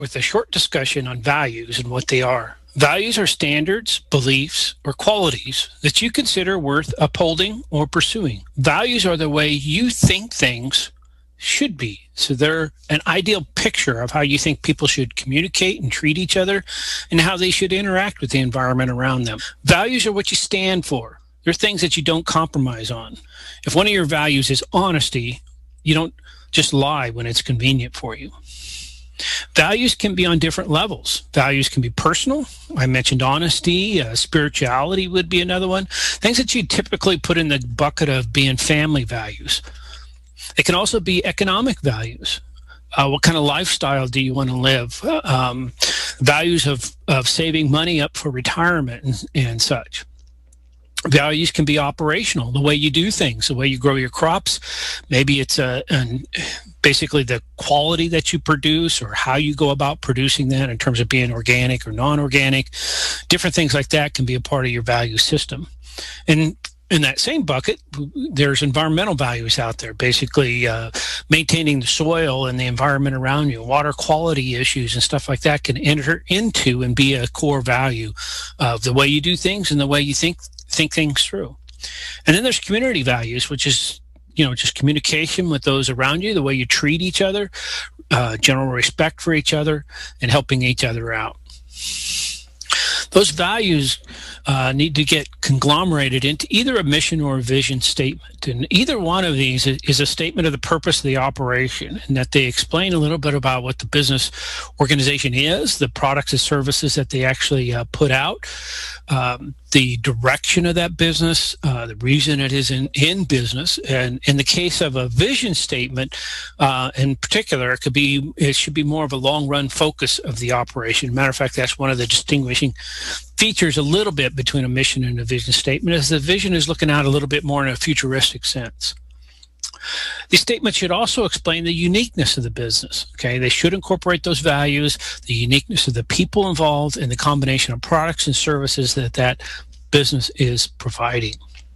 with a short discussion on values and what they are. Values are standards, beliefs, or qualities that you consider worth upholding or pursuing. Values are the way you think things should be. So they're an ideal picture of how you think people should communicate and treat each other and how they should interact with the environment around them. Values are what you stand for. They're things that you don't compromise on. If one of your values is honesty, you don't just lie when it's convenient for you. Values can be on different levels. Values can be personal. I mentioned honesty. Spirituality would be another one. Things that you typically put in the bucket of being family values. It can also be economic values. What kind of lifestyle do you want to live? Values of saving money up for retirement and such. Values can be operational, the way you do things, the way you grow your crops. Maybe it's basically the quality that you produce or how you go about producing that in terms of being organic or non-organic. Different things like that can be a part of your value system. And in that same bucket, there's environmental values out there, basically maintaining the soil and the environment around you. Water quality issues and stuff like that can enter into and be a core value of the way you do things and the way you think things through. And then there's community values, which is, just communication with those around you, the way you treat each other, general respect for each other, and helping each other out. Those values need to get conglomerated into either a mission or a vision statement. And either one of these is a statement of the purpose of the operation, and that they explain a little bit about what the business organization is, the products and services that they actually put out, the direction of that business, the reason it is in business. And in the case of a vision statement, in particular, it should be more of a long-run focus of the operation. Matter of fact, that's one of the distinguishing features a little bit between a mission and a vision statement, is the vision is looking out a little bit more in a futuristic sense. These statements should also explain the uniqueness of the business. Okay, they should incorporate those values, the uniqueness of the people involved, and the combination of products and services that business is providing.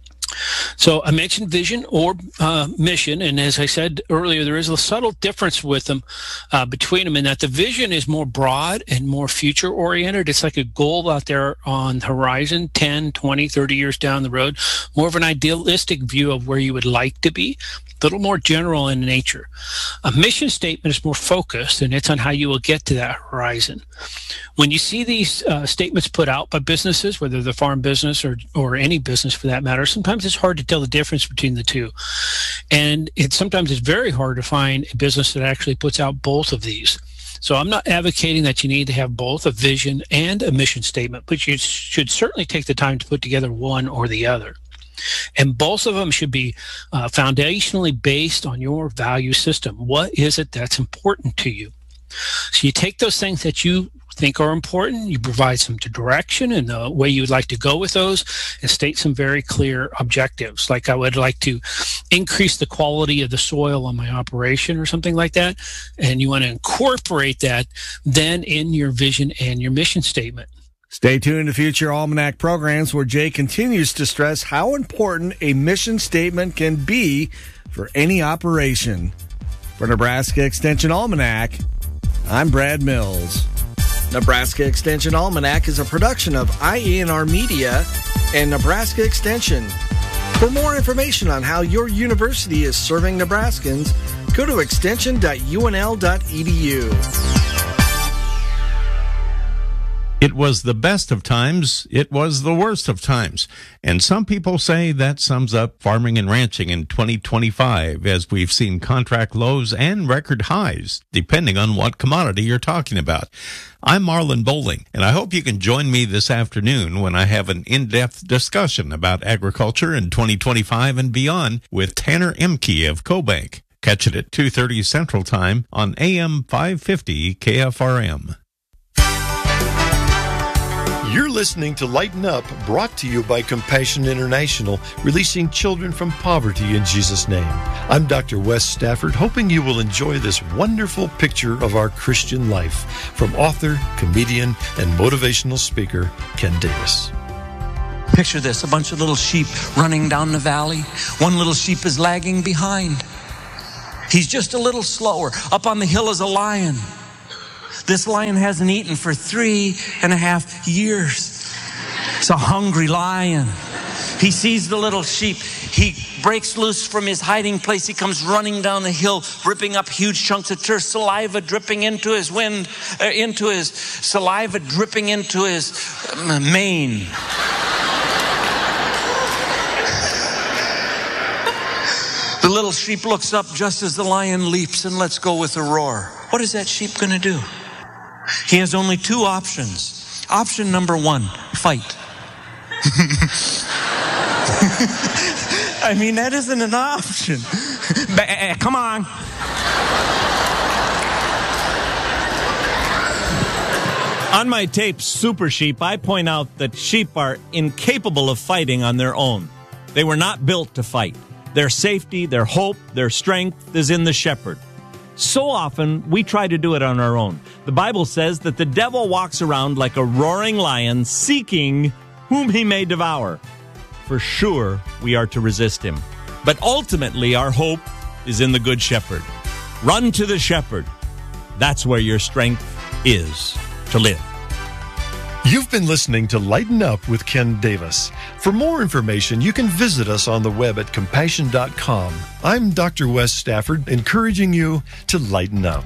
So I mentioned vision or mission, and as I said earlier, there is a subtle difference with them, between them, in that the vision is more broad and more future-oriented. It's like a goal out there on the horizon, 10, 20, 30 years down the road, more of an idealistic view of where you would like to be, a little more general in nature. A mission statement is more focused, and it's on how you will get to that horizon. When you see these statements put out by businesses, whether they're farm business or any business for that matter, sometimes it's hard to tell the difference between the two. And sometimes it's very hard to find a business that actually puts out both of these. So I'm not advocating that you need to have both a vision and a mission statement, but you should certainly take the time to put together one or the other. And both of them should be foundationally based on your value system. What is it that's important to you? So you take those things that you think are important, you provide some direction and the way you would like to go with those, and state some very clear objectives. Like, I would like to increase the quality of the soil on my operation or something like that. And you want to incorporate that then in your vision and your mission statement. Stay tuned to future Almanac programs where Jay continues to stress how important a mission statement can be for any operation. For Nebraska Extension Almanac, I'm Brad Mills. Nebraska Extension Almanac is a production of IENR Media and Nebraska Extension. For more information on how your university is serving Nebraskans, go to extension.unl.edu. It was the best of times. It was the worst of times. And some people say that sums up farming and ranching in 2025, as we've seen contract lows and record highs, depending on what commodity you're talking about. I'm Marlon Bowling, and I hope you can join me this afternoon when I have an in-depth discussion about agriculture in 2025 and beyond with Tanner Emke of CoBank. Catch it at 2:30 Central Time on AM 550 KFRM. You're listening to Lighten Up, brought to you by Compassion International, releasing children from poverty in Jesus' name. I'm Dr. Wes Stafford, hoping you will enjoy this wonderful picture of our Christian life from author, comedian, and motivational speaker Ken Davis. Picture this, a bunch of little sheep running down the valley. One little sheep is lagging behind. He's just a little slower. Up on the hill is a lion. This lion hasn't eaten for 3.5 years. It's a hungry lion. He sees the little sheep. He breaks loose from his hiding place. He comes running down the hill, ripping up huge chunks of turf, saliva dripping into his saliva dripping into his mane. The little sheep looks up just as the lion leaps and lets go with a roar. What is that sheep going to do? He has only two options. Option number one, fight. I mean, that isn't an option. Come on. On my tape, Super Sheep, I point out that sheep are incapable of fighting on their own. They were not built to fight. Their safety, their hope, their strength is in the shepherd. So often, we try to do it on our own. The Bible says that the devil walks around like a roaring lion, seeking whom he may devour. For sure, we are to resist him. But ultimately, our hope is in the Good Shepherd. Run to the shepherd. That's where your strength is to live. You've been listening to Lighten Up with Ken Davis. For more information, you can visit us on the web at compassion.com. I'm Dr. Wes Stafford, encouraging you to lighten up.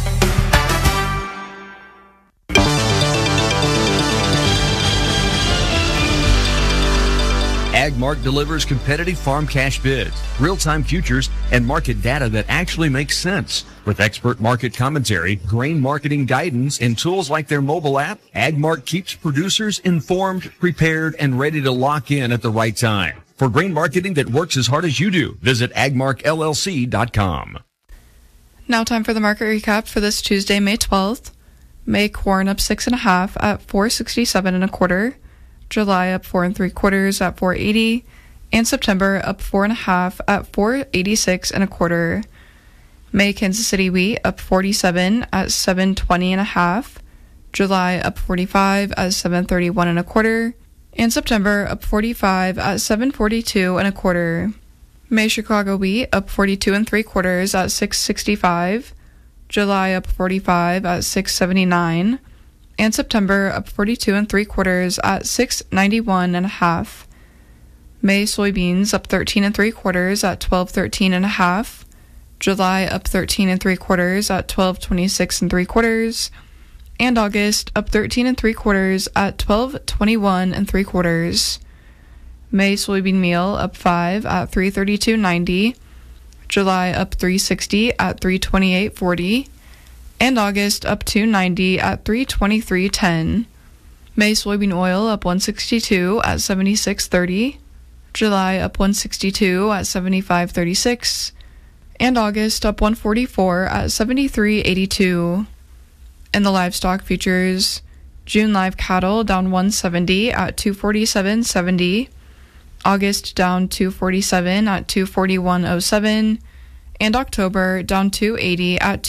AgMark delivers competitive farm cash bids, real-time futures, and market data that actually makes sense. With expert market commentary, grain marketing guidance, and tools like their mobile app, AgMark keeps producers informed, prepared, and ready to lock in at the right time. For grain marketing that works as hard as you do, visit agmarkllc.com. Now time for the market recap for this Tuesday, May 12th. May corn up 6.5 at $4.67 1/4. July up 4 3/4 at $4.80, and September up 4.5 at $4.86 1/4. May Kansas City wheat up 47 at $7.20 1/2. July up 45 at $7.31 1/4, and September up 45 at $7.42 1/4. May Chicago wheat up 42 3/4 at $6.65. July up 45 at $6.79. And September up 42 3/4 at $6.91 1/2. May soybeans up 13 3/4 at $12.13 1/2. July up 13 3/4 at $12.26 3/4. And August up 13 3/4 at $12.21 3/4. May soybean meal up 5 at $3.32.90. July up $3.60 at $3.28.40. And August up $2.90 at $3.23.10. May soybean oil up $1.62 at $76.30. July up $1.62 at $75.36. And August up $1.44 at $73.82. In the livestock futures, June live cattle down $1.70 at $247.70. August down $2.47 at $241.07. And October down $2.80 at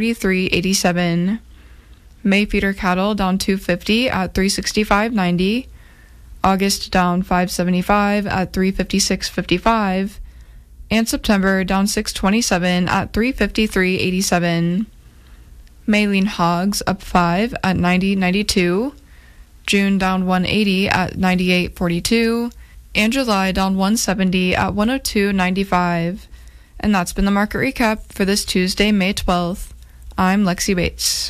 $233.87. May feeder cattle down $2.50 at $365.90. August down $5.75 at $356.55. And September down $6.27 at $353.87. May lean hogs up 5 at $90.92. June down $1.80 at $98.42. And July down $1.70 at $102.95. And that's been the market recap for this Tuesday, May 12th. I'm Lexi Bates.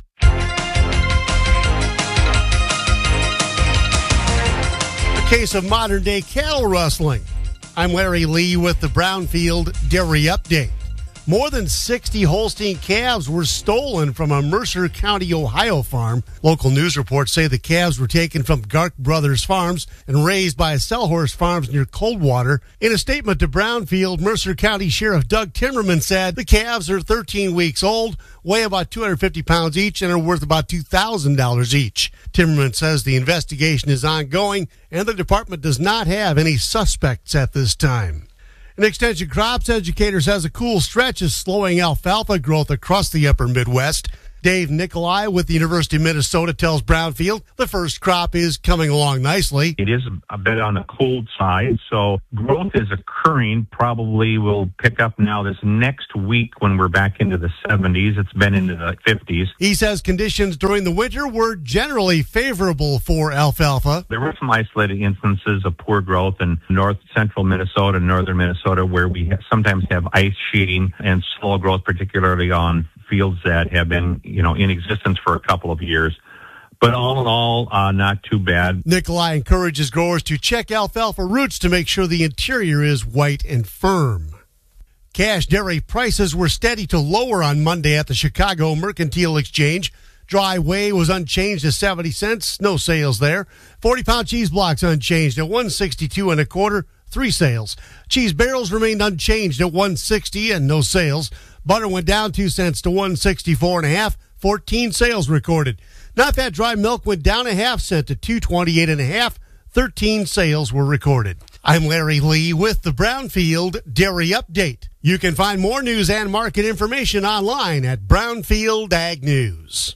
A case of modern-day cattle rustling. I'm Larry Lee with the Brownfield Dairy Update. More than 60 Holstein calves were stolen from a Mercer County, Ohio farm. Local news reports say the calves were taken from Gark Brothers Farms and raised by Sellhorse Farms near Coldwater. In a statement to Brownfield, Mercer County Sheriff Doug Timmerman said the calves are 13 weeks old, weigh about 250 pounds each, and are worth about $2,000 each. Timmerman says the investigation is ongoing and the department does not have any suspects at this time. And Extension Crops Educators has a cool stretch is slowing alfalfa growth across the upper Midwest. Dave Nikolai with the University of Minnesota tells Brownfield the first crop is coming along nicely. It is a bit on the cold side, so growth is occurring. Probably will pick up now this next week when we're back into the 70s. It's been into the 50s. He says conditions during the winter were generally favorable for alfalfa. There were some isolated instances of poor growth in north central Minnesota, northern Minnesota, where we sometimes have ice sheeting and slow growth, particularly on fields that have been, in existence for a couple of years. But all in all, not too bad. Nikolai encourages growers to check alfalfa roots to make sure the interior is white and firm. Cash dairy prices were steady to lower on Monday at the Chicago Mercantile Exchange. Dry whey was unchanged at 70 cents. No sales there. 40-pound cheese blocks unchanged at $1.62 and a quarter. 3 sales. Cheese barrels remained unchanged at $1.60 and no sales. Butter went down 2 cents to $1.64 and a half. 14 sales recorded. Not fat dry milk went down a half cent to $2.28 and a half. 13 sales were recorded. I'm Larry Lee with the Brownfield Dairy Update. You can find more news and market information online at Brownfield Ag News.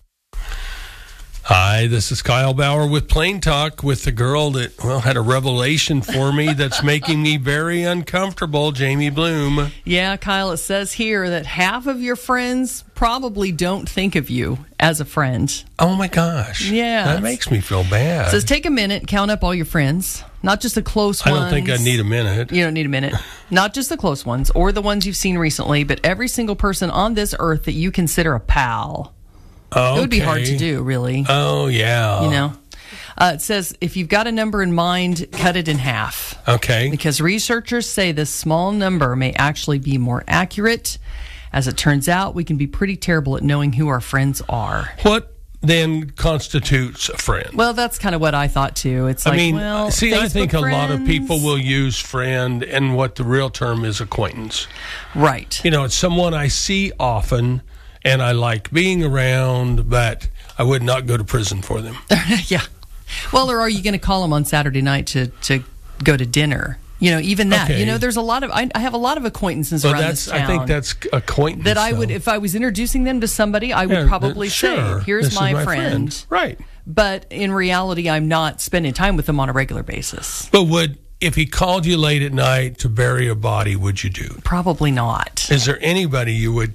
Hi, this is Kyle Bauer with Plain Talk with the girl that, had a revelation for me that's making me very uncomfortable, Jamie Bloom. Yeah, Kyle, it says here that half of your friends probably don't think of you as a friend. Oh, my gosh. Yeah. That makes me feel bad. It says take a minute, count up all your friends, not just the close ones. I don't think I need a minute. You don't need a minute. Not just the close ones or the ones you've seen recently, but every single person on this earth that you consider a pal. Okay. It would be hard to do, really. Oh, yeah. It says if you've got a number in mind, cut it in half. Okay. Because researchers say this small number may actually be more accurate. As it turns out, we can be pretty terrible at knowing who our friends are. What then constitutes a friend? Well, that's kind of what I thought, too. It's like, I think a lot of people will use friend, and what the real term is acquaintance. Right. It's someone I see often, and I like being around, but I would not go to prison for them. Yeah. Well, or are you going to call them on Saturday night to go to dinner? Even that. Okay. There's a lot of I have a lot of acquaintances around this town. I think that's acquaintance. That I would, if I was introducing them to somebody, I would probably say, "Here's my friend." Right. But in reality, I'm not spending time with them on a regular basis. But if he called you late at night to bury a body, would you do? Probably not. Is there anybody you would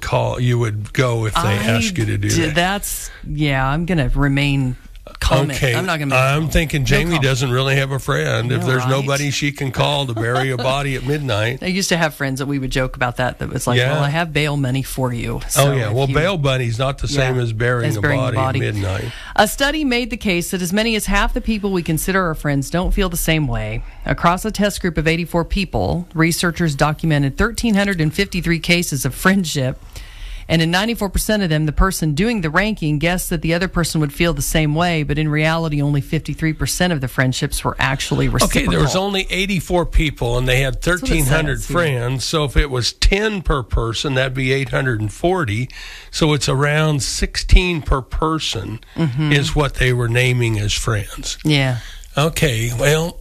go if they ask you to do that? I'm going to remain calm. Okay. I'm not going to. I'm thinking Jamie doesn't really have a friend. If there's right. nobody she can call to bury a body at midnight. I used to have friends that we would joke about that was like, well, I have bail money for you. So bail money's not the same as burying a body at midnight. A study made the case that as many as half the people we consider our friends don't feel the same way. Across a test group of 84 people, researchers documented 1,353 cases of friendship. And in 94% of them, the person doing the ranking guessed that the other person would feel the same way, but in reality, only 53% of the friendships were actually reciprocal. Okay, there was only 84 people, and they had 1,300 friends. So if it was 10 per person, that'd be 840. So it's around 16 per person is what they were naming as friends. Yeah. Okay, well,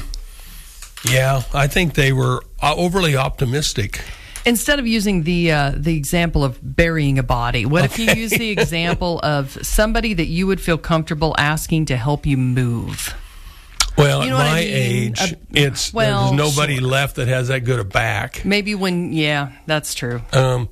yeah, I think they were overly optimistic. Instead of using the example of burying a body, what if you use the example of somebody that you would feel comfortable asking to help you move? Well, at my age, there's nobody left that has that good a back. Maybe that's true.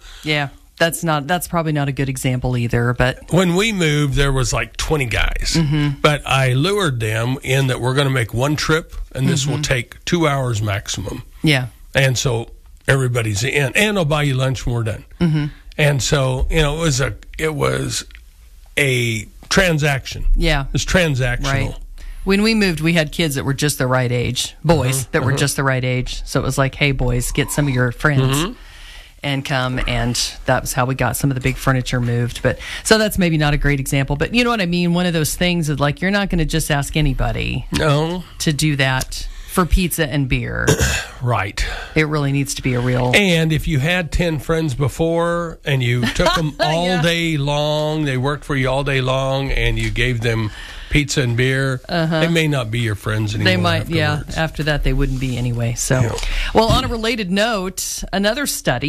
That's probably not a good example either. But when we moved, there was like 20 guys. But I lured them in that we're going to make one trip, and this will take 2 hours maximum. Yeah. And so everybody's in, and I'll buy you lunch when we're done. And so, it was a transaction. Yeah. It was transactional. Right. When we moved, we had kids that were just the right age, boys that were just the right age. So it was like, hey, boys, get some of your friends and come. And that was how we got some of the big furniture moved. But so that's maybe not a great example. But you know what I mean? One of those things is like, you're not going to just ask anybody to do that for pizza and beer. Right. It really needs to be a real... And if you had 10 friends before and you took them all day long, they worked for you all day long, and you gave them pizza and beer, they may not be your friends anymore. They might, afterwards. After that, they wouldn't be anyway. So, Well, on a related note, another study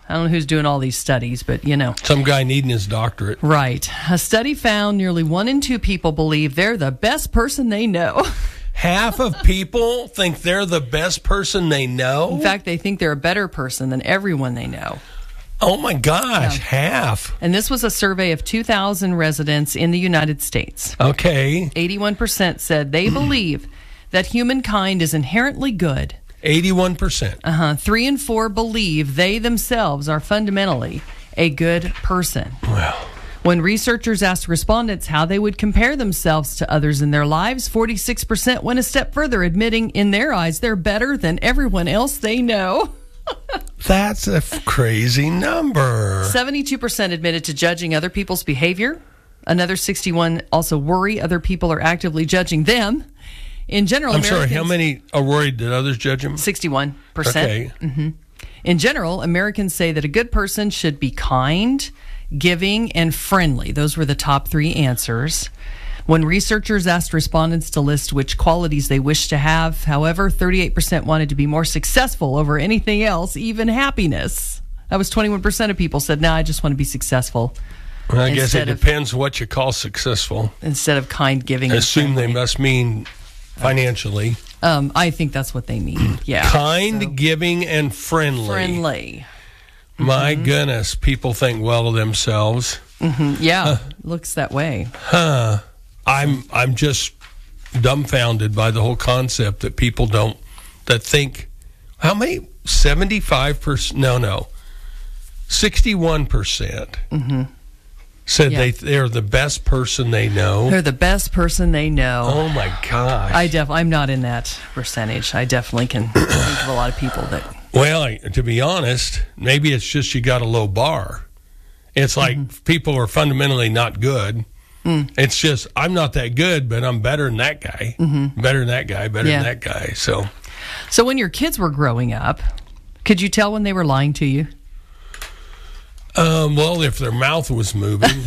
I don't know who's doing all these studies, but Some guy needing his doctorate. Right. A study found nearly 1 in 2 people believe they're the best person they know. Half of people think they're the best person they know? In fact, they think they're a better person than everyone they know. Oh, my gosh, half. And this was a survey of 2,000 residents in the United States. Okay. 81% said they believe that humankind is inherently good. 81%. 3 in 4 believe they themselves are fundamentally a good person. Wow. When researchers asked respondents how they would compare themselves to others in their lives, 46% went a step further, admitting in their eyes they're better than everyone else they know. That's a crazy number. 72% admitted to judging other people's behavior. Another 61 also worry other people are actively judging them. In general, I'm sorry, how many are worried that others judge them? 61%. Okay. In general, Americans say that a good person should be kind, giving, and friendly. Those were the top 3 answers. When researchers asked respondents to list which qualities they wish to have, however, 38% wanted to be more successful over anything else, even happiness. That was 21% of people said, I just want to be successful. Well, I guess it depends what you call successful. Instead of kind, giving, I assume they must mean financially. I think that's what they mean. Yeah. Kind, giving, and friendly. Friendly. My goodness, people think well of themselves. Yeah, looks that way. I'm just dumbfounded by the whole concept that people that think, how many? 75%? No. 61% said they're the best person they know. They're the best person they know. Oh my gosh. I'm not in that percentage. I definitely can think of a lot of people that. Well, to be honest, maybe it's just you got a low bar. It's like people are fundamentally not good. It's just, I'm not that good, but I'm better than that guy. Better than that guy, better than that guy. So when your kids were growing up, could you tell when they were lying to you? Well, if their mouth was moving.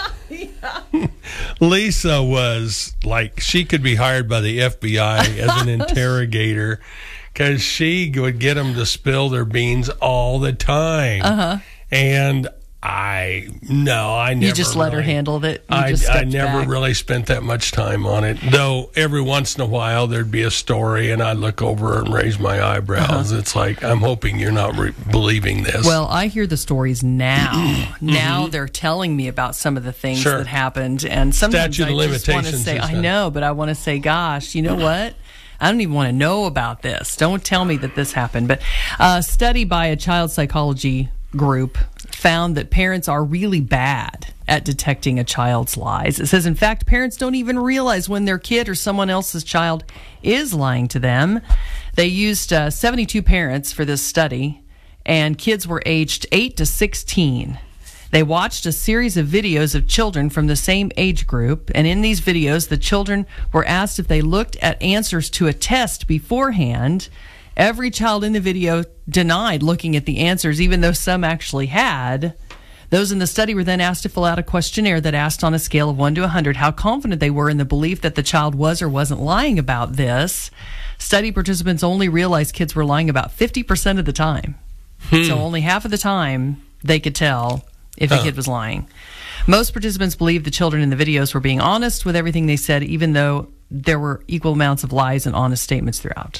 Lisa was like, she could be hired by the FBI as an interrogator because she would get them to spill their beans all the time. And I never. You just let her handle it. I never really spent that much time on it. Though every once in a while there'd be a story, and I'd look over and raise my eyebrows. It's like, I'm hoping you're not believing this. Well, I hear the stories now. Now they're telling me about some of the things that happened, and sometimes Statute of I just want to say, I know, but I want to say, gosh, you know what? I don't even want to know about this. Don't tell me that this happened. But a study by a child psychology group found that parents are really bad at detecting a child's lies. It says, in fact, parents don't even realize when their kid or someone else's child is lying to them. They used 72 parents for this study, and kids were aged 8 to 16. They watched a series of videos of children from the same age group, and in these videos, the children were asked if they looked at answers to a test beforehand. Every child in the video denied looking at the answers, even though some actually had. Those in the study were then asked to fill out a questionnaire that asked on a scale of 1 to 100 how confident they were in the belief that the child was or wasn't lying about this. Study participants only realized kids were lying about 50% of the time. So only half of the time they could tell if a kid was lying. Most participants believed the children in the videos were being honest with everything they said, even though there were equal amounts of lies and honest statements throughout.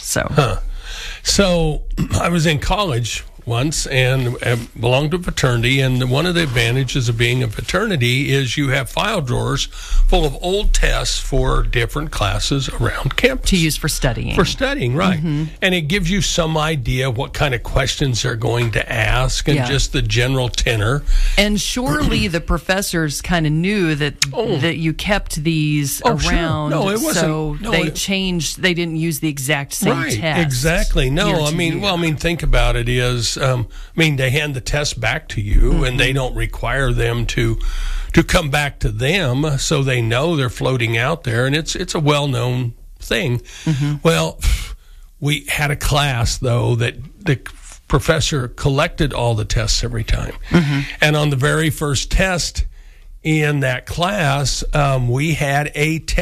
So I was in college once and belonged to a fraternity, and one of the advantages of being a fraternity is you have file drawers full of old tests for different classes around campus. To use for studying. For studying, right. And it gives you some idea what kind of questions they're going to ask and just the general tenor. And surely the professors kind of knew that that you kept these around. Sure. No, it wasn't. So they changed. They didn't use the exact same test. Exactly. No, I mean, think about it is, they hand the test back to you and they don't require them to come back to them, so they know they're floating out there, and it's a well-known thing. Well, we had a class, though, that the professor collected all the tests every time. And on the very first test in that class, we had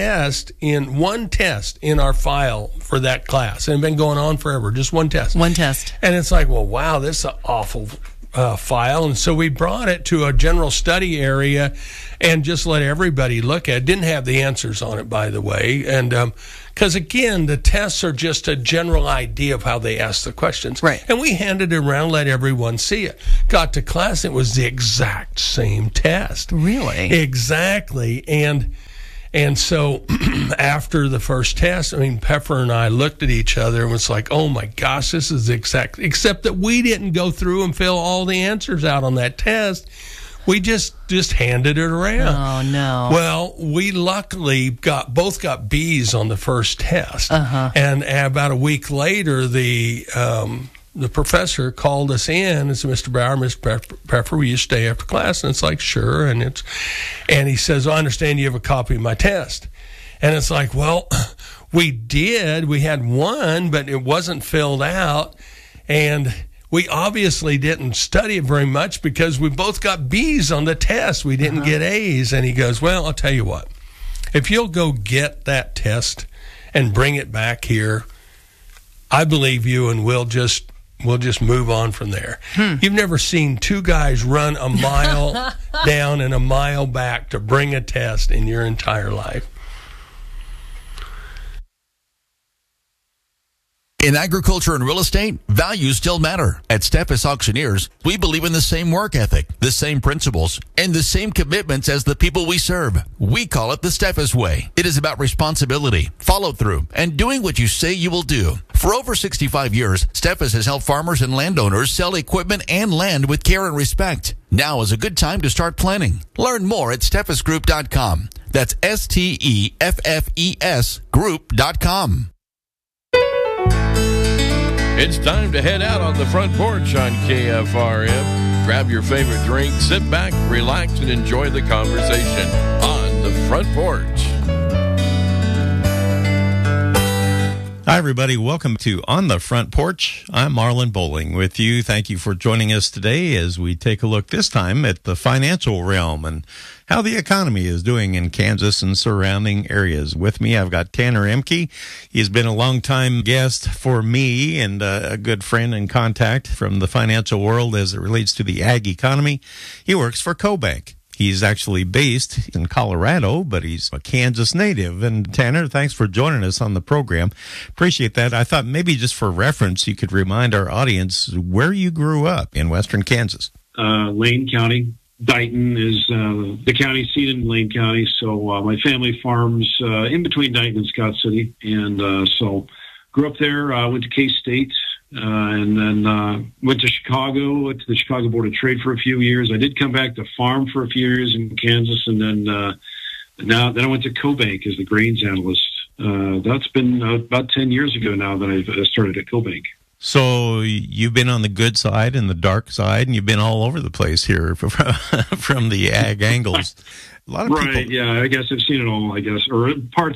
one test in our file for that class. And it had been going on forever, just one test. One test. And it's like, well, wow, this is an awful file. And so we brought it to a general study area and just let everybody look at it. Didn't have the answers on it, by the way. And because, again, the tests are just a general idea of how they ask the questions. Right. And we handed it around, let everyone see it. Got to class, it was the exact same test. Really? Exactly. And so after the first test, I mean, Pepper and I looked at each other and was like, oh, my gosh, this is exact. Except that we didn't go through and fill all the answers out on that test. We just handed it around. Oh, no. Well, we luckily both got B's on the first test. And about a week later, the professor called us in and said, Mr. Bauer, Mr. Pepper, will you stay after class? And it's like, sure. And he says, I understand you have a copy of my test. And it's like, well, we did. We had one, but it wasn't filled out. And we obviously didn't study it very much because we both got B's on the test. We didn't get A's. And he goes, well, I'll tell you what. If you'll go get that test and bring it back here, I believe you, and we'll just move on from there. You've never seen two guys run a mile down and a mile back to bring a test in your entire life. In agriculture and real estate, values still matter. At Steffes Auctioneers, we believe in the same work ethic, the same principles, and the same commitments as the people we serve. We call it the Steffes Way. It is about responsibility, follow-through, and doing what you say you will do. For over 65 years, Steffes has helped farmers and landowners sell equipment and land with care and respect. Now is a good time to start planning. Learn more at steffesgroup.com. That's STEFFES group.com. It's time to head out on the front porch on KFRM. Grab your favorite drink, sit back, relax, and enjoy the conversation on the front porch. Hi, everybody. Welcome to On the Front Porch. I'm Marlon Bowling with you. Thank you for joining us today as we take a look this time at the financial realm and how the economy is doing in Kansas and surrounding areas. With me, I've got Tanner Emke. He's been a longtime guest for me and a good friend and contact from the financial world as it relates to the ag economy. He works for CoBank. He's actually based in Colorado, but he's a Kansas native. And Tanner, thanks for joining us on the program. Appreciate that. I thought maybe just for reference, you could remind our audience where you grew up in western Kansas. Lane County. Dighton is the county seat in Lane County. So my family farms in between Dighton and Scott City. And so grew up there, went to K-State. And then went to Chicago, went to the Chicago Board of Trade for a few years. I did come back to farm for a few years in Kansas, and then I went to CoBank as the grains analyst. That's been about 10 years ago now that I started at CoBank. So you've been on the good side and the dark side, and you've been all over the place here from the ag angles. A lot of people, yeah, I guess I've seen it all, I guess, or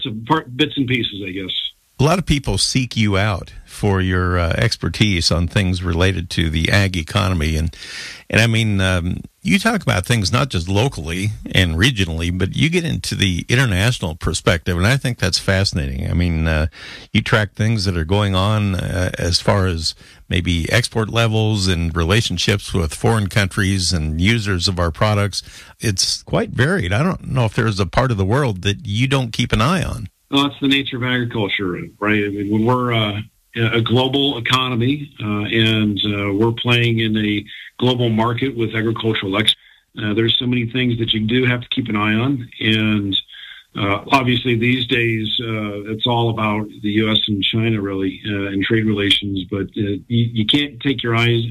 bits and pieces, I guess. A lot of people seek you out for your expertise on things related to the ag economy. And I mean, you talk about things not just locally and regionally, but you get into the international perspective, and I think that's fascinating. I mean, you track things that are going on as far as maybe export levels and relationships with foreign countries and users of our products. It's quite varied. I don't know if there's a part of the world that you don't keep an eye on. Well, it's the nature of agriculture, right? I mean, when we're a global economy and we're playing in a global market with agricultural exports, there's so many things that you do have to keep an eye on. And obviously these days, it's all about the U.S. and China, really, and trade relations. But you can't take your eyes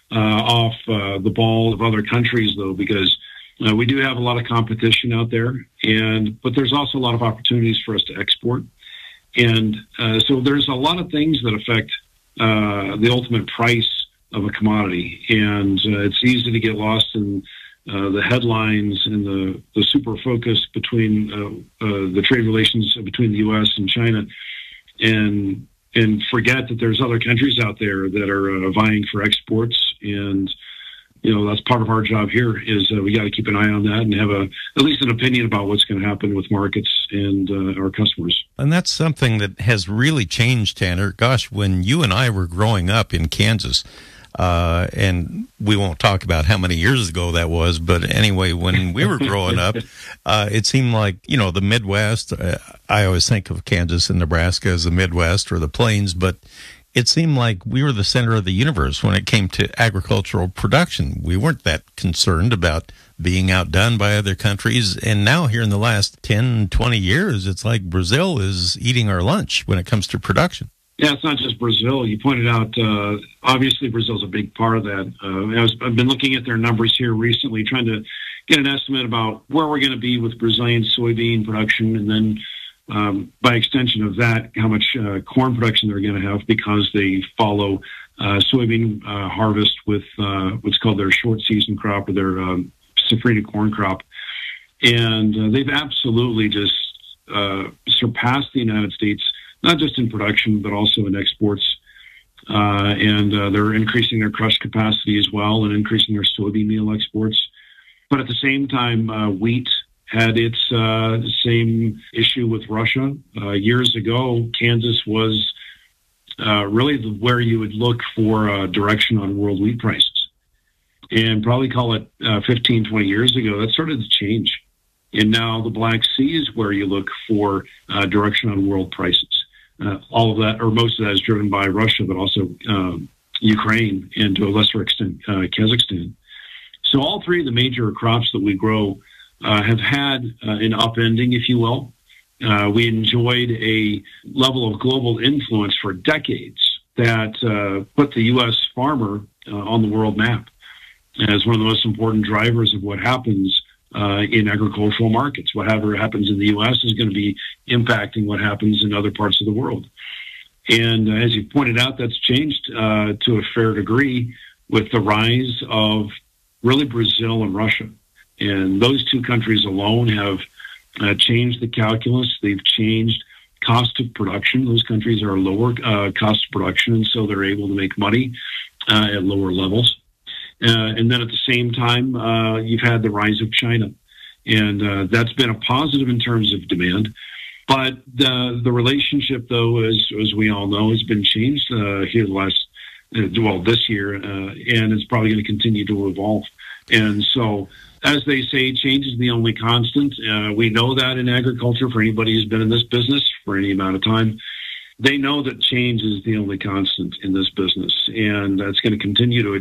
off the ball of other countries, though, because we do have a lot of competition out there, but there's also a lot of opportunities for us to export. And so there's a lot of things that affect the ultimate price of a commodity. And it's easy to get lost in the headlines and the super focus between the trade relations between the U.S. and China, and forget that there's other countries out there that are vying for exports. And that's part of our job here is we got to keep an eye on that and have at least an opinion about what's going to happen with markets and our customers. And that's something that has really changed, Tanner. Gosh, when you and I were growing up in Kansas, And we won't talk about how many years ago that was, but anyway, when we were growing up, it seemed like, the Midwest, I always think of Kansas and Nebraska as the Midwest or the Plains, but it seemed like we were the center of the universe when it came to agricultural production. We weren't that concerned about being outdone by other countries. And now here in the last 10, 20 years, it's like Brazil is eating our lunch when it comes to production. Yeah, it's not just Brazil. You pointed out, obviously, Brazil's a big part of that. I've been looking at their numbers here recently, trying to get an estimate about where we're going to be with Brazilian soybean production, and then by extension of that, how much corn production they're going to have, because they follow soybean harvest with what's called their short season crop, or their safrinha corn crop. And they've absolutely just surpassed the United States, not just in production, but also in exports. And they're increasing their crush capacity as well, and increasing their soybean meal exports. But at the same time, wheat had its same issue with Russia. Years ago, Kansas was really where you would look for direction on world wheat prices. And probably call it 15, 20 years ago, that started to change. And now the Black Sea is where you look for direction on world prices. All of that, or most of that, is driven by Russia, but also Ukraine, and to a lesser extent, Kazakhstan. So all three of the major crops that we grow have had an upending, if you will. We enjoyed a level of global influence for decades that put the U.S. farmer on the world map as one of the most important drivers of what happens in agricultural markets. Whatever happens in the U.S. is going to be impacting what happens in other parts of the world. And as you pointed out, that's changed to a fair degree with the rise of really Brazil and Russia. And those two countries alone have changed the calculus. They've changed cost of production. Those countries are lower cost of production, and so they're able to make money at lower levels. And then at the same time, you've had the rise of China. And that's been a positive in terms of demand. But the relationship, though, as we all know, has been changed here this year, and it's probably going to continue to evolve. And so, as they say, change is the only constant. We know that in agriculture, for anybody who's been in this business for any amount of time. They know that change is the only constant in this business, and that's going to continue to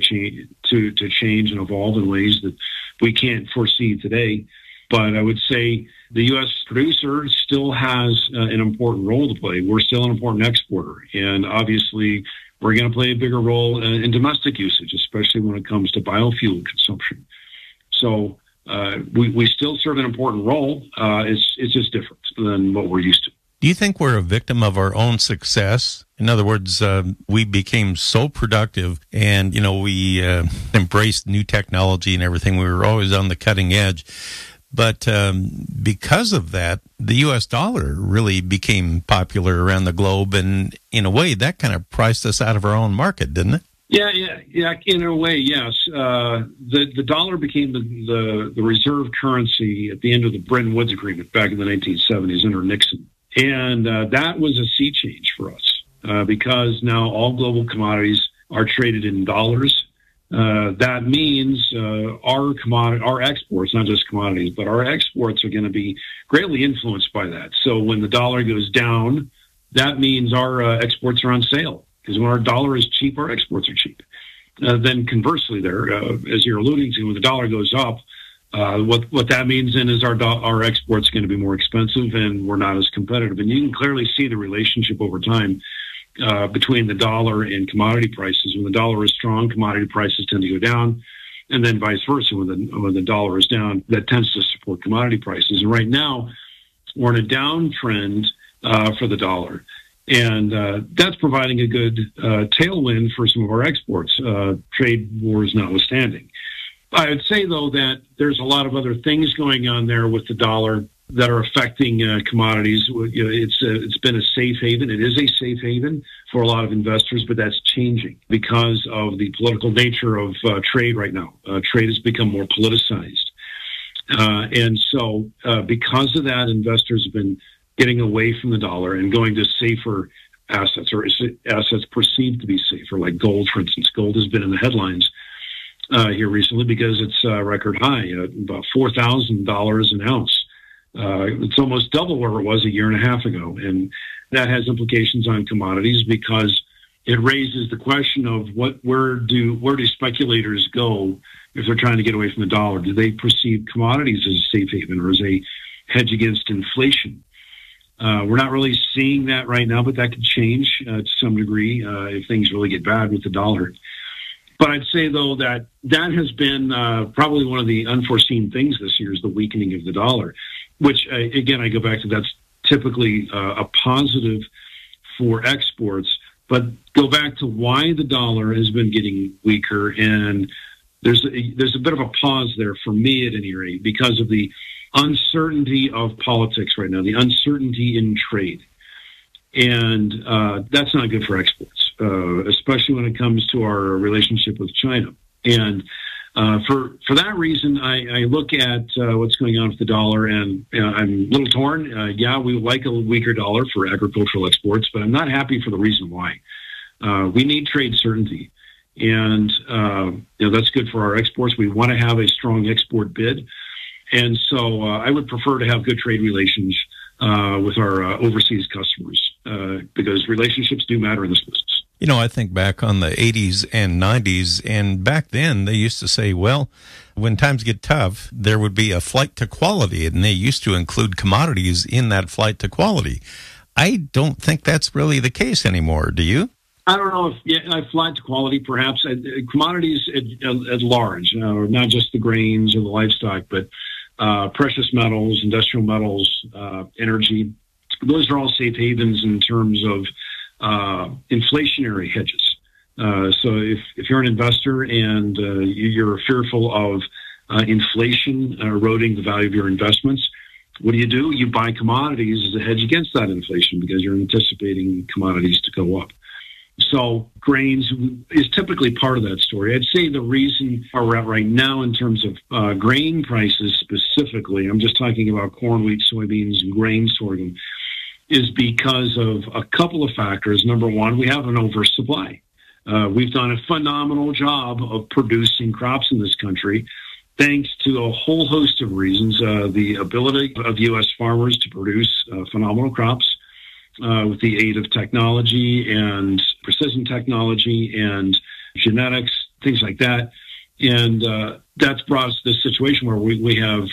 change and evolve in ways that we can't foresee today. But I would say the U.S. producer still has an important role to play. We're still an important exporter, and obviously we're going to play a bigger role in domestic usage, especially when it comes to biofuel consumption. So we still serve an important role. It's just different than what we're used to. Do you think we're a victim of our own success? In other words, we became so productive and, we embraced new technology and everything. We were always on the cutting edge. But because of that, the U.S. dollar really became popular around the globe. And in a way, that kind of priced us out of our own market, didn't it? Yeah. In a way, yes. The dollar became the reserve currency at the end of the Bretton Woods Agreement back in the 1970s under Nixon. And that was a sea change for us because now all global commodities are traded in dollars. That means our exports, not just commodities, but our exports are going to be greatly influenced by that. So when the dollar goes down, that means our exports are on sale, because when our dollar is cheap, our exports are cheap. Then conversely there, as you're alluding to, when the dollar goes up, what that means then is our exports going to be more expensive and we're not as competitive. And you can clearly see the relationship over time between the dollar and commodity prices. When the dollar is strong, commodity prices tend to go down, and then vice versa. When the dollar is down, that tends to support commodity prices. And right now, we're in a downtrend for the dollar. And that's providing a good tailwind for some of our exports, trade wars notwithstanding. I would say, though, that there's a lot of other things going on there with the dollar that are affecting commodities. It's been a safe haven. It is a safe haven for a lot of investors, but that's changing because of the political nature of trade right now. Trade has become more politicized. And so because of that, investors have been getting away from the dollar and going to safer assets or assets perceived to be safer, like gold, for instance. Gold has been in the headlines here recently because it's record high, about $4,000 an ounce. It's almost double where it was a year and a half ago. And that has implications on commodities because it raises the question of where do speculators go if they're trying to get away from the dollar? Do they perceive commodities as a safe haven or as a hedge against inflation? We're not really seeing that right now, but that could change to some degree if things really get bad with the dollar. But I'd say, though, that has been probably one of the unforeseen things this year is the weakening of the dollar, which, again, I go back to that's typically a positive for exports. But go back to why the dollar has been getting weaker, and there's a bit of a pause there for me at any rate because of the uncertainty of politics right now, the uncertainty in trade. And that's not good for exports, especially when it comes to our relationship with China. And for that reason, I look at what's going on with the dollar, and I'm a little torn. Yeah, we would like a weaker dollar for agricultural exports, but I'm not happy for the reason why. We need trade certainty, and that's good for our exports. We want to have a strong export bid. And so I would prefer to have good trade relations with our overseas customers because relationships do matter in this business. You know, I think back on the 80s and 90s, and back then they used to say, well, when times get tough, there would be a flight to quality, and they used to include commodities in that flight to quality. I don't think that's really the case anymore. Do you? I don't know if I flight to quality, perhaps. Commodities at large, not just the grains or the livestock, but precious metals, industrial metals, energy. Those are all safe havens in terms of inflationary hedges. So if you're an investor and you're fearful of inflation eroding the value of your investments, what do? You buy commodities as a hedge against that inflation because you're anticipating commodities to go up. So grains is typically part of that story. I'd say the reason where we're at right now in terms of grain prices specifically, I'm just talking about corn, wheat, soybeans, and grain sorghum, is because of a couple of factors. Number one, we have an oversupply. We've done a phenomenal job of producing crops in this country, thanks to a whole host of reasons. The ability of U.S. farmers to produce phenomenal crops with the aid of technology and precision technology and genetics, things like that. And that's brought us to this situation where we have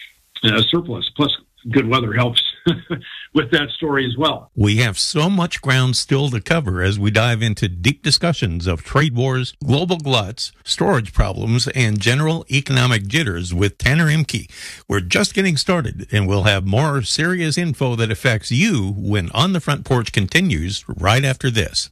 a surplus, plus good weather helps with that story as well. We have so much ground still to cover as we dive into deep discussions of trade wars, global gluts, storage problems, and general economic jitters with Tanner Imke. We're just getting started, and we'll have more serious info that affects you when On the Front Porch continues right after this.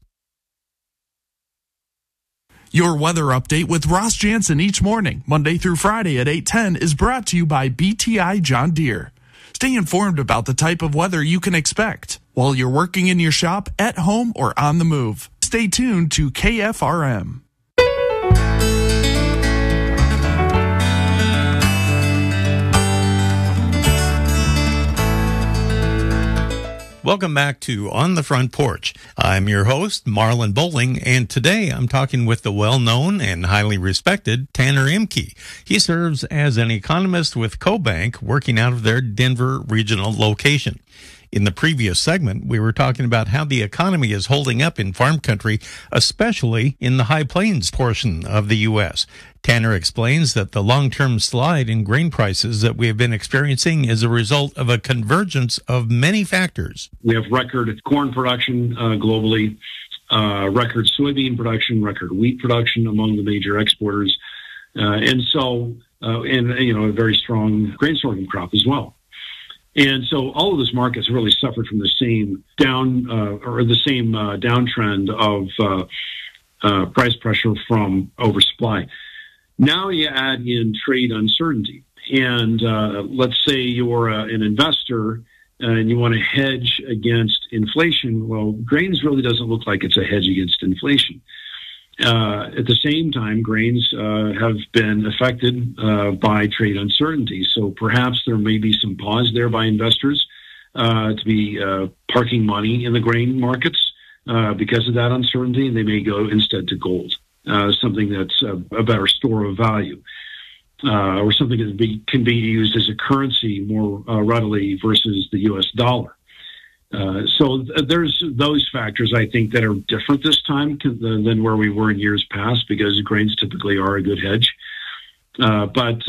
Your weather update with Ross Jansen each morning, Monday through Friday at 8:10, is brought to you by BTI John Deere. Stay informed about the type of weather you can expect while you're working in your shop, at home, or on the move. Stay tuned to KFRM. Welcome back to On the Front Porch. I'm your host, Marlon Bowling, and today I'm talking with the well-known and highly respected Tanner Imke. He serves as an economist with CoBank, working out of their Denver regional location. In the previous segment, we were talking about how the economy is holding up in farm country, especially in the High Plains portion of the U.S. Tanner explains that the long-term slide in grain prices that we have been experiencing is a result of a convergence of many factors. We have record corn production globally, record soybean production, record wheat production among the major exporters, and a very strong grain sorghum crop as well. And so all of those markets really suffered from the same downtrend of price pressure from oversupply. Now you add in trade uncertainty, and let's say you're an investor and you want to hedge against inflation. Well, grains really doesn't look like it's a hedge against inflation. At the same time, grains have been affected by trade uncertainty. So perhaps there may be some pause there by investors to be parking money in the grain markets because of that uncertainty, and they may go instead to gold, something that's a better store of value, or something that can be used as a currency more readily versus the U.S. dollar. So there's those factors, I think, that are different this time than where we were in years past, because grains typically are a good hedge. But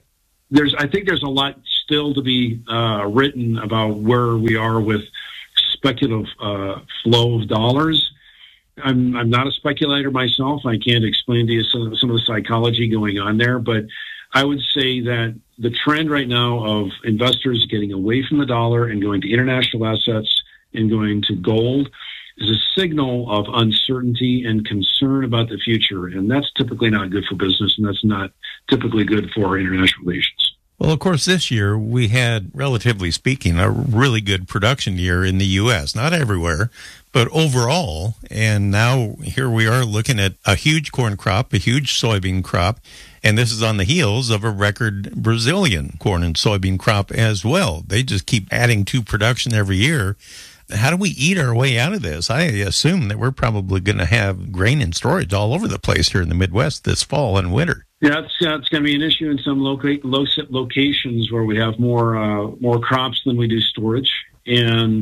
I think there's a lot still to be written about where we are with speculative flow of dollars. I'm not a speculator myself. I can't explain to you some of the psychology going on there, but I would say that the trend right now of investors getting away from the dollar and going to international assets and going to gold is a signal of uncertainty and concern about the future. And that's typically not good for business, and that's not typically good for international relations. Well, of course, this year we had, relatively speaking, a really good production year in the U.S. Not everywhere, but overall. And now here we are looking at a huge corn crop, a huge soybean crop, and this is on the heels of a record Brazilian corn and soybean crop as well. They just keep adding to production every year. How do we eat our way out of this? I assume that we're probably going to have grain in storage all over the place here in the Midwest this fall and winter. Yeah, it's going to be an issue in some locations where we have more crops than we do storage, and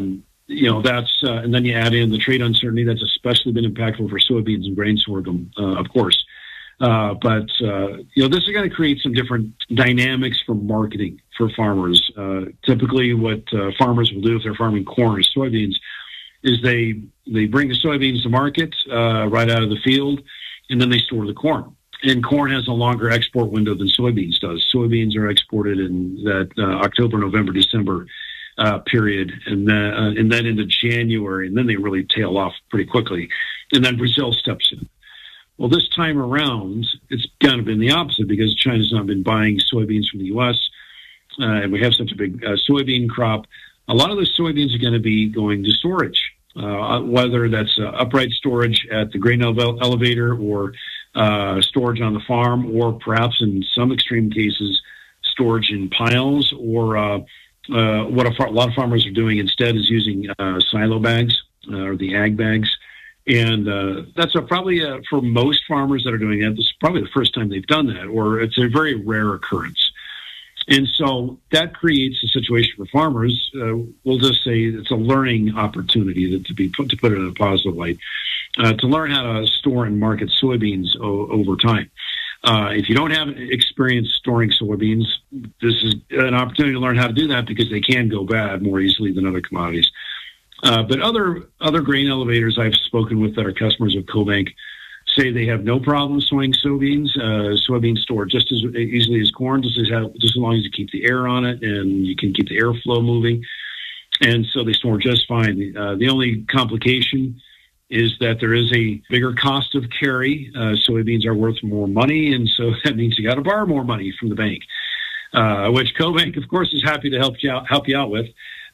that's and then you add in the trade uncertainty that's especially been impactful for soybeans and grain sorghum, of course. But this is going to create some different dynamics for marketing for farmers. Typically, what farmers will do if they're farming corn or soybeans is they bring the soybeans to market right out of the field, and then they store the corn. And corn has a longer export window than soybeans does. Soybeans are exported in that October, November, December period, and then into January, and then they really tail off pretty quickly. And then Brazil steps in. Well, this time around, it's kind of been the opposite because China's not been buying soybeans from the U.S., and we have such a big soybean crop. A lot of those soybeans are going to be going to storage, whether that's upright storage at the grain elevator or storage on the farm, or perhaps in some extreme cases, storage in piles, or what a lot of farmers are doing instead is using silo bags or the ag bags. And that's probably for most farmers that are doing that, this is probably the first time they've done that, or it's a very rare occurrence. And so that creates a situation for farmers. We'll just say it's a learning opportunity to put it in a positive light, to learn how to store and market soybeans over time. If you don't have experience storing soybeans, this is an opportunity to learn how to do that because they can go bad more easily than other commodities. But other grain elevators I've spoken with that are customers of CoBank say they have no problem storing soybeans. Soybeans store just as easily as corn, just as long as you keep the air on it and you can keep the airflow moving. And so they store just fine. The only complication is that there is a bigger cost of carry. Soybeans are worth more money, and so that means you got to borrow more money from the bank, which CoBank, of course, is happy to help you out with.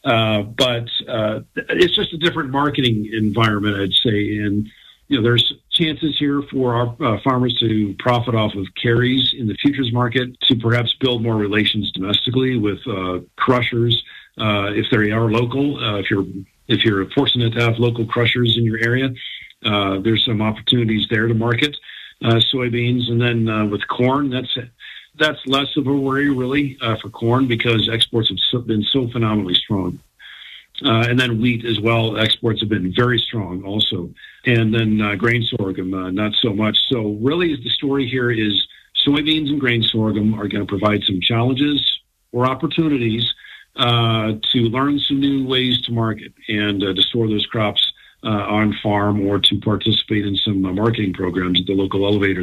But it's just a different marketing environment, I'd say. And, there's chances here for our farmers to profit off of carries in the futures market, to perhaps build more relations domestically with crushers, if they are local. If you're fortunate to have local crushers in your area, there's some opportunities there to market soybeans. And then with corn, that's less of a worry, really, for corn, because exports have been so phenomenally strong. And then wheat as well, exports have been very strong also. And then grain sorghum, not so much. So really the story here is soybeans and grain sorghum are going to provide some challenges or opportunities to learn some new ways to market and to store those crops on farm, or to participate in some marketing programs at the local elevator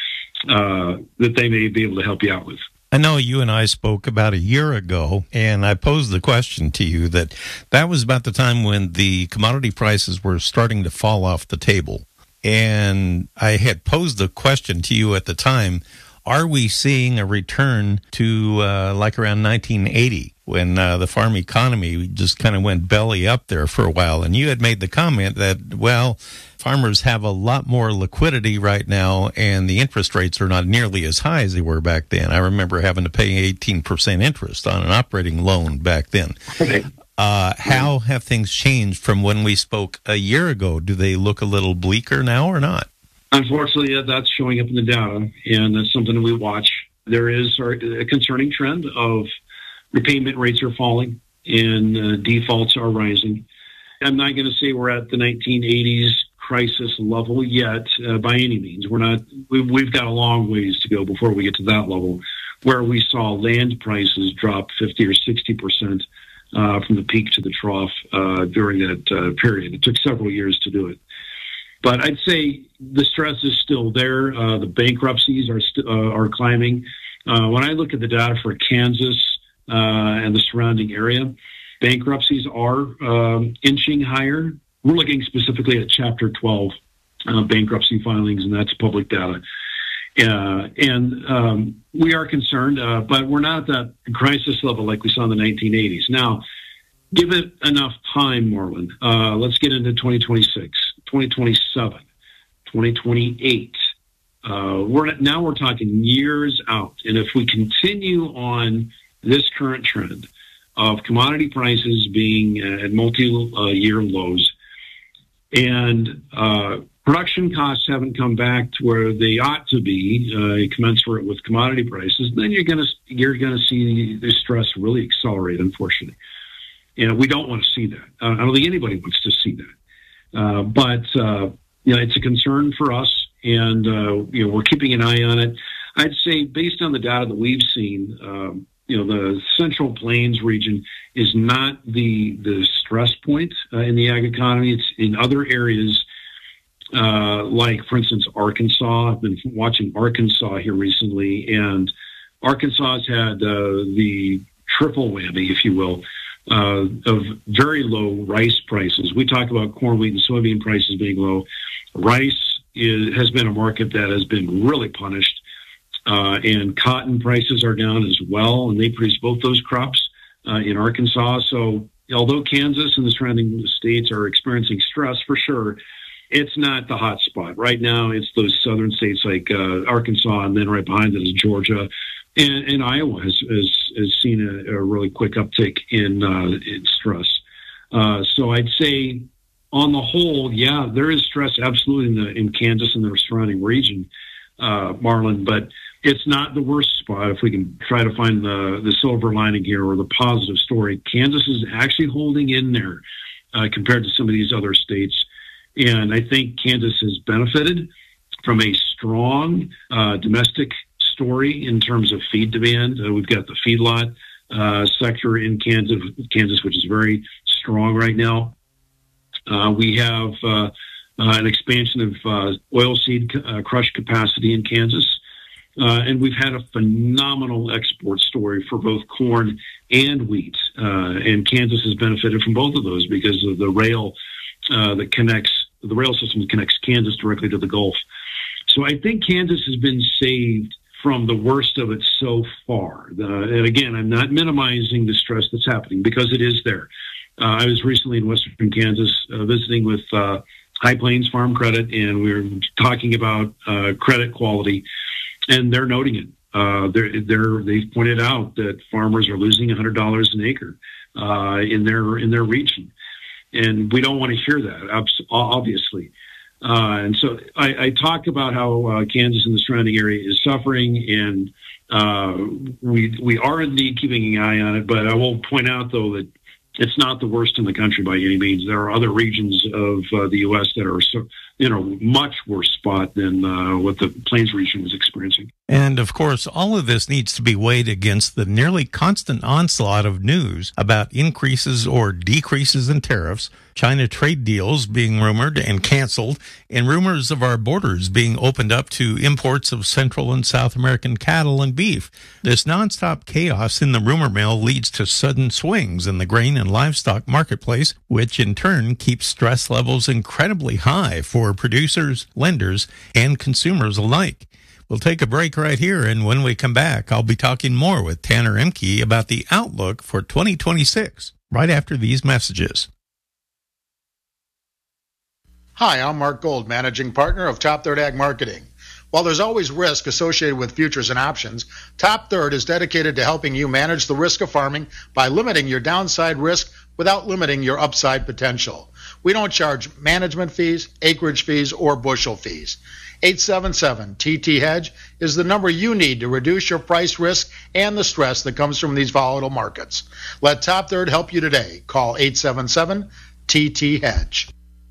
that they may be able to help you out with. I know you and I spoke about a year ago, and I posed the question to you that was about the time when the commodity prices were starting to fall off the table. And I had posed the question to you at the time, are we seeing a return to like around 1980, when the farm economy just kind of went belly up there for a while? And you had made the comment that, well, farmers have a lot more liquidity right now, and the interest rates are not nearly as high as they were back then. I remember having to pay 18% interest on an operating loan back then. How have things changed from when we spoke a year ago? Do they look a little bleaker now or not? Unfortunately, that's showing up in the data, and that's something that we watch. There is a concerning trend of repayment rates are falling and defaults are rising. I'm not going to say we're at the 1980s crisis level yet by any means. We're not. We've got a long ways to go before we get to that level, where we saw land prices drop 50 or 60% from the peak to the trough during that period. It took several years to do it. But I'd say the stress is still there. The bankruptcies are climbing. When I look at the data for Kansas and the surrounding area, bankruptcies are inching higher. We're looking specifically at Chapter 12 bankruptcy filings, and that's public data. And we are concerned, but we're not at that crisis level like we saw in the 1980s. Now, give it enough time, Marlon. Let's get into 2026, 2027, 2028. We're talking years out. And if we continue on this current trend of commodity prices being at multi-year lows, and production costs haven't come back to where they ought to be, commensurate with commodity prices, then you're going to see the stress really accelerate, unfortunately. And we don't want to see that. I don't think anybody wants to see that. But it's a concern for us, and we're keeping an eye on it. I'd say, based on the data that we've seen, the Central Plains region is not the stress point in the ag economy. It's in other areas, like, for instance, Arkansas. I've been watching Arkansas here recently, and Arkansas has had the triple whammy, if you will, of very low rice prices. We talk about corn, wheat, and soybean prices being low. Rice has been a market that has been really punished. And cotton prices are down as well, and they produce both those crops in Arkansas. So although Kansas and the surrounding states are experiencing stress, for sure, it's not the hot spot. Right now, it's those southern states like Arkansas, and then right behind it is Georgia. And Iowa has seen a really quick uptick in stress. So I'd say, on the whole, yeah, there is stress absolutely in Kansas and the surrounding region, Marlon, but it's not the worst spot. If we can try to find the silver lining here, or the positive story, Kansas is actually holding in there compared to some of these other states. And I think Kansas has benefited from a strong domestic story in terms of feed demand. We've got the feedlot sector in Kansas, which is very strong right now. We have an expansion of oilseed crush capacity in Kansas. And we've had a phenomenal export story for both corn and wheat. And Kansas has benefited from both of those because of the rail the rail system that connects Kansas directly to the Gulf. So I think Kansas has been saved from the worst of it so far. And again, I'm not minimizing the stress that's happening, because it is there. I was recently in western Kansas visiting with High Plains Farm Credit, and we were talking about credit quality, and they're noting it. They've pointed out that farmers are losing $100 an acre in their region, and we don't want to hear that, obviously. And so I talk about how Kansas and the surrounding area is suffering, and we are indeed keeping an eye on it. But I will point out, though, that it's not the worst in the country by any means. There are other regions of the U.S. that are much worse spot than what the Plains region is experiencing. And, of course, all of this needs to be weighed against the nearly constant onslaught of news about increases or decreases in tariffs, China trade deals being rumored and canceled, and rumors of our borders being opened up to imports of Central and South American cattle and beef. This nonstop chaos in the rumor mill leads to sudden swings in the grain and livestock marketplace, which in turn keeps stress levels incredibly high for producers, lenders, and consumers alike. We'll take a break right here, and when we come back, I'll be talking more with Tanner Emke about the outlook for 2026, right after these messages. Hi, I'm Mark Gold, Managing Partner of Top Third Ag Marketing. While there's always risk associated with futures and options, Top Third is dedicated to helping you manage the risk of farming by limiting your downside risk without limiting your upside potential. We don't charge management fees, acreage fees, or bushel fees. 877-TT-HEDGE is the number you need to reduce your price risk and the stress that comes from these volatile markets. Let Top Third help you today. Call 877-TT-HEDGE.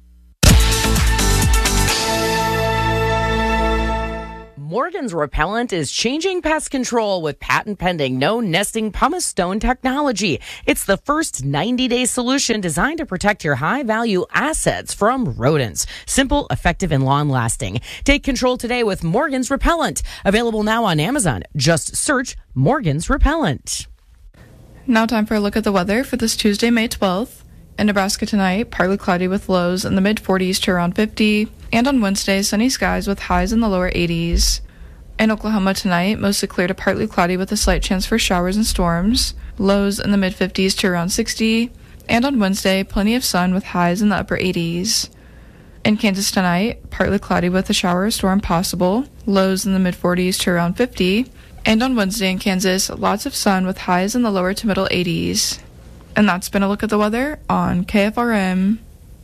Morgan's Repellent is changing pest control with patent-pending no-nesting pumice stone technology. It's the first 90-day solution designed to protect your high-value assets from rodents. Simple, effective, and long-lasting. Take control today with Morgan's Repellent. Available now on Amazon. Just search Morgan's Repellent. Now time for a look at the weather for this Tuesday, May 12th. In Nebraska tonight, partly cloudy with lows in the mid-40s to around 50. And on Wednesday, sunny skies with highs in the lower 80s. In Oklahoma tonight, mostly clear to partly cloudy with a slight chance for showers and storms. Lows in the mid-50s to around 60. And on Wednesday, plenty of sun with highs in the upper 80s. In Kansas tonight, partly cloudy with a shower or storm possible. Lows in the mid-40s to around 50. And on Wednesday in Kansas, lots of sun with highs in the lower to middle 80s. And that's been a look at the weather on KFRM.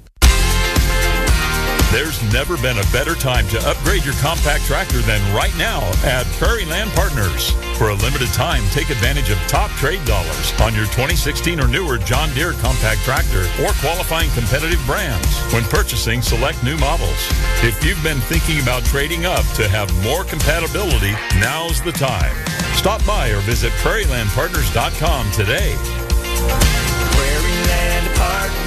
There's never been a better time to upgrade your compact tractor than right now at Prairie Land Partners. For a limited time, take advantage of top trade dollars on your 2016 or newer John Deere compact tractor or qualifying competitive brands when purchasing select new models. If you've been thinking about trading up to have more compatibility, now's the time. Stop by or visit prairielandpartners.com today. Prairie Land Partners.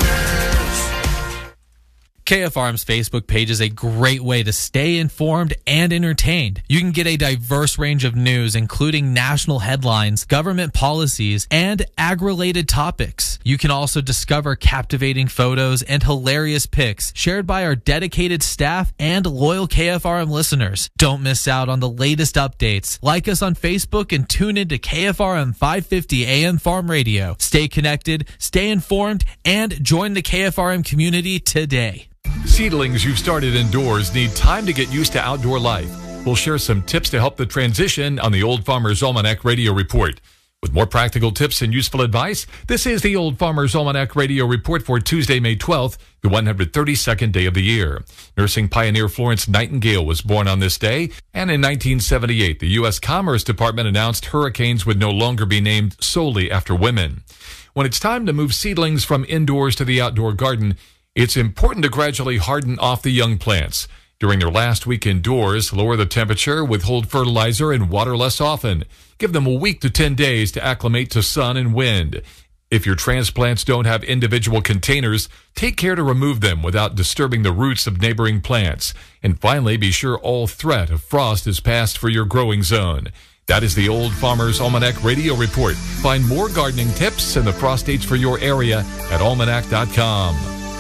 KFRM's Facebook page is a great way to stay informed and entertained. You can get a diverse range of news, including national headlines, government policies, and ag-related topics. You can also discover captivating photos and hilarious pics shared by our dedicated staff and loyal KFRM listeners. Don't miss out on the latest updates. Like us on Facebook and tune in to KFRM 550 AM Farm Radio. Stay connected, stay informed, and join the KFRM community today. Seedlings you've started indoors need time to get used to outdoor life. We'll share some tips to help the transition on the Old Farmer's Almanac Radio Report. With more practical tips and useful advice, this is the Old Farmer's Almanac Radio Report for Tuesday, May 12th, the 132nd day of the year. Nursing pioneer Florence Nightingale was born on this day, and in 1978, the U.S. Commerce Department announced hurricanes would no longer be named solely after women. When it's time to move seedlings from indoors to the outdoor garden, it's important to gradually harden off the young plants. During their last week indoors, lower the temperature, withhold fertilizer, and water less often. Give them a week to 10 days to acclimate to sun and wind. If your transplants don't have individual containers, take care to remove them without disturbing the roots of neighboring plants. And finally, be sure all threat of frost is past for your growing zone. That is the Old Farmer's Almanac Radio Report. Find more gardening tips and the frost dates for your area at almanac.com.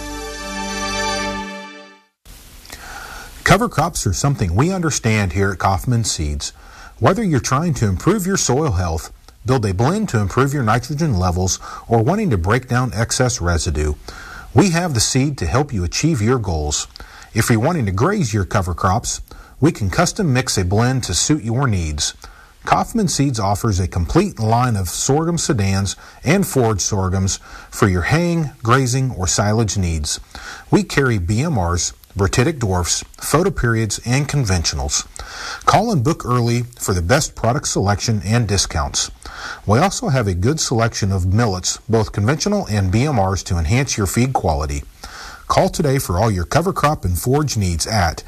Cover crops are something we understand here at Kaufman Seeds. Whether you're trying to improve your soil health, build a blend to improve your nitrogen levels, or wanting to break down excess residue, we have the seed to help you achieve your goals. If you're wanting to graze your cover crops, we can custom mix a blend to suit your needs. Kaufman Seeds offers a complete line of sorghum sedans and forage sorghums for your haying, grazing, or silage needs. We carry BMRs, Brititic dwarfs, photoperiods, and conventionals. Call and book early for the best product selection and discounts. We also have a good selection of millets, both conventional and BMRs, to enhance your feed quality. Call today for all your cover crop and forage needs at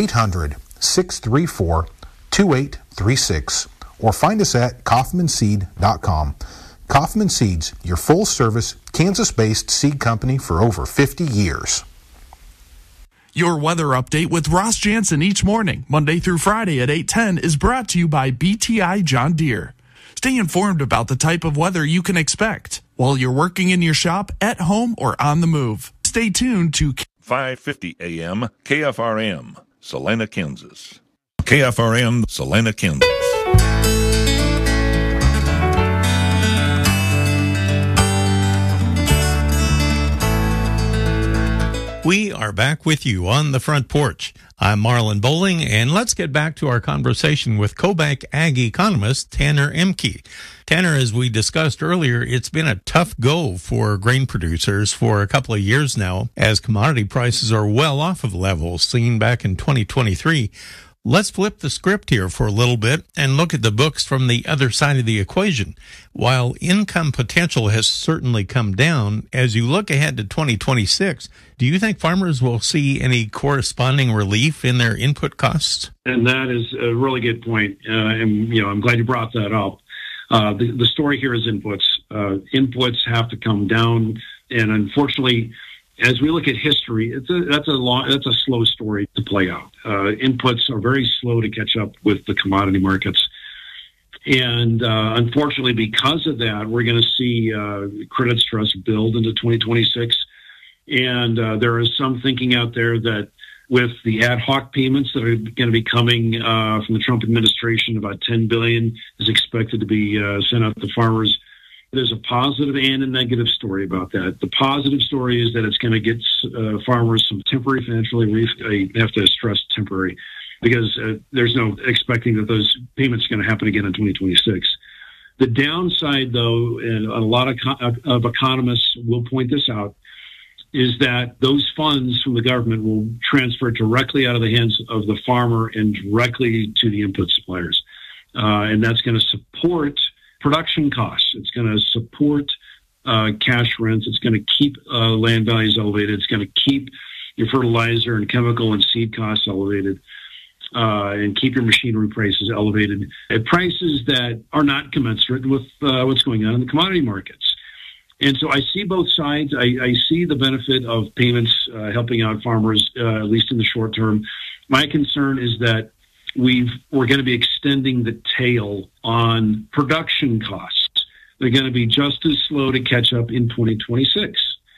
800-634-2836 or find us at kaufmanseed.com. Kaufman Seeds, your full-service, Kansas-based seed company for over 50 years. Your weather update with Ross Jansen each morning, Monday through Friday at 8:10, is brought to you by BTI John Deere. Stay informed about the type of weather you can expect while you're working in your shop, at home, or on the move. Stay tuned to 550 AM KFRM, Salina, Kansas. KFRM, Salina, Kansas. We are back with you on the front porch. I'm Marlon Bowling, and let's get back to our conversation with CoBank Ag economist Tanner Ehmke. Tanner, as we discussed earlier, it's been a tough go for grain producers for a couple of years now, as commodity prices are well off of levels seen back in 2023. Let's flip the script here for a little bit and look at the books from the other side of the equation. While income potential has certainly come down, as you look ahead to 2026, do you think farmers will see any corresponding relief in their input costs? And that is a really good point. And I'm glad you brought that up. The story here is inputs. Inputs have to come down, and unfortunately, as we look at history, that's a slow story to play out. Inputs are very slow to catch up with the commodity markets. And unfortunately, because of that, we're going to see credit stress build into 2026. And there is some thinking out there that with the ad hoc payments that are going to be coming from the Trump administration, about $10 billion is expected to be sent out to farmers. There's a positive and a negative story about that. The positive story is that it's going to get farmers some temporary financial relief. I have to stress temporary, because there's no expecting that those payments are going to happen again in 2026. The downside, though, and a lot of economists will point this out, is that those funds from the government will transfer directly out of the hands of the farmer and directly to the input suppliers. And that's going to support production costs. It's going to support cash rents. It's going to keep land values elevated. It's going to keep your fertilizer and chemical and seed costs elevated, and keep your machinery prices elevated at prices that are not commensurate with what's going on in the commodity markets. And so I see both sides. I see the benefit of payments helping out farmers, at least in the short term. My concern is that we're going to be extending the tail on production costs. They're going to be just as slow to catch up in 2026.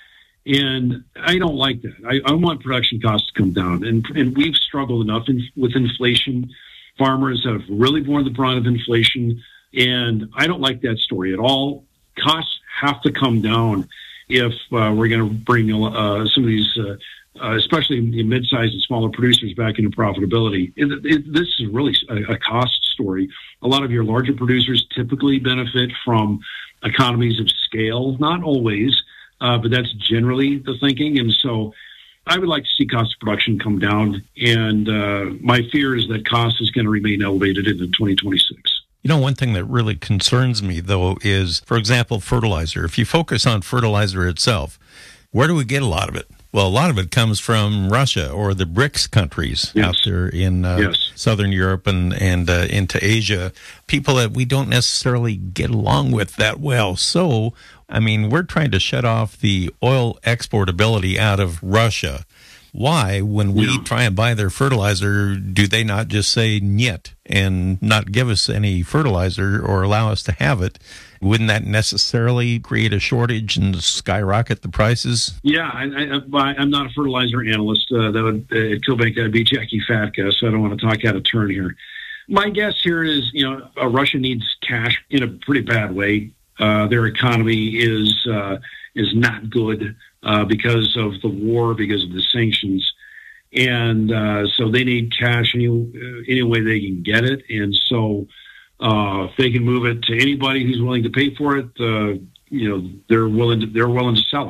And I don't like that. I want production costs to come down. And we've struggled enough with inflation. Farmers have really borne the brunt of inflation. And I don't like that story at all. Costs have to come down if we're going to bring some of these especially the mid-sized and smaller producers back into profitability. This is really a cost story. A lot of your larger producers typically benefit from economies of scale, not always, but that's generally the thinking. And so I would like to see cost of production come down. And my fear is that cost is going to remain elevated into 2026. You know, one thing that really concerns me, though, is, for example, fertilizer. If you focus on fertilizer itself, where do we get a lot of it? Well, a lot of it comes from Russia or the BRICS countries out there in Southern Europe and into Asia, people that we don't necessarily get along with that well. So, I mean, we're trying to shut off the oil exportability out of Russia. Why, when we try and buy their fertilizer, do they not just say niet and not give us any fertilizer or allow us to have it? Wouldn't that necessarily create a shortage and skyrocket the prices? Yeah, I'm not a fertilizer analyst. At CoBank, that would be Jackie Fatka, so I don't want to talk out of turn here. My guess here is, Russia needs cash in a pretty bad way. Their economy is not good because of the war, because of the sanctions. And so they need cash any way they can get it. And so if they can move it to anybody who's willing to pay for it, they're willing to sell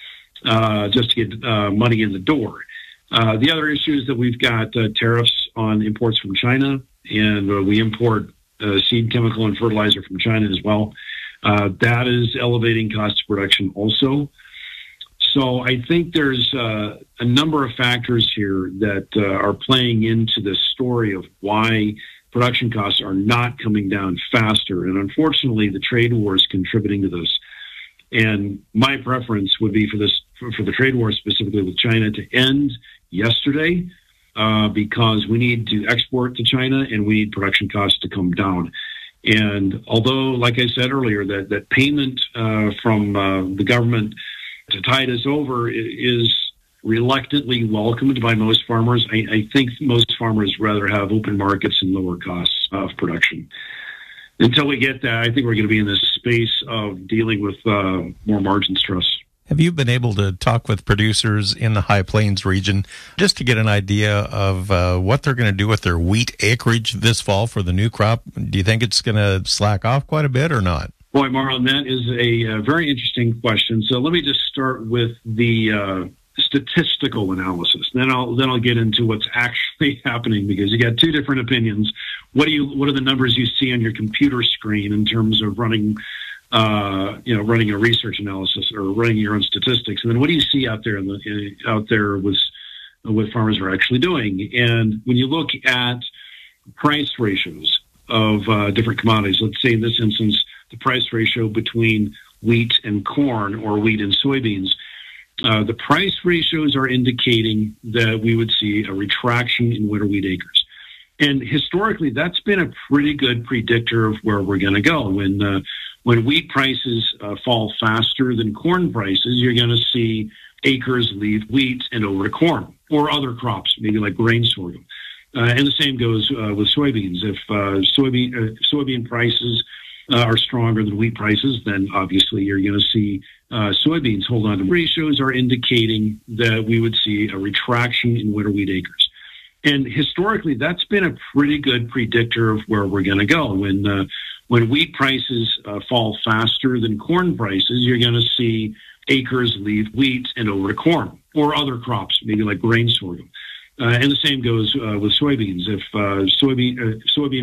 it just to get money in the door. The other issue is that we've got tariffs on imports from China, and we import seed, chemical, and fertilizer from China as well. That is elevating cost of production also. So I think there's a number of factors here that are playing into this story of why production costs are not coming down faster. And unfortunately, the trade war is contributing to this. And my preference would be for the trade war, specifically with China, to end yesterday, because we need to export to China and we need production costs to come down. And although, like I said earlier, that payment from the government to tide us over is reluctantly welcomed by most farmers, I think most farmers rather have open markets and lower costs of production. Until we get that, I think we're going to be in this space of dealing with more margin stress. Have you been able to talk with producers in the High Plains region just to get an idea of what they're going to do with their wheat acreage this fall for the new crop? Do you think it's going to slack off quite a bit or not? Boy, Marlon, that is a very interesting question. So let me just start with the statistical analysis. Then I'll get into what's actually happening, because you got two different opinions. What are the numbers you see on your computer screen in terms of running a research analysis or running your own statistics, and then what do you see out there with what farmers are actually doing? And when you look at price ratios of different commodities, let's say in this instance, the price ratio between wheat and corn or wheat and soybeans, the price ratios are indicating that we would see a retraction in winter wheat acres. And historically, that's been a pretty good predictor of where we're going to go. When wheat prices fall faster than corn prices, you're going to see acres leave wheat and over to corn or other crops, maybe like grain sorghum. And the same goes with soybeans. If soybean prices are stronger than wheat prices, then obviously you're going to see soybeans hold on to. Ratios are indicating that we would see a retraction in winter wheat acres. And historically, that's been a pretty good predictor of where we're going to go. When wheat prices fall faster than corn prices, you're going to see acres leave wheat and over to corn or other crops, maybe like grain sorghum. And the same goes with soybeans. If soybean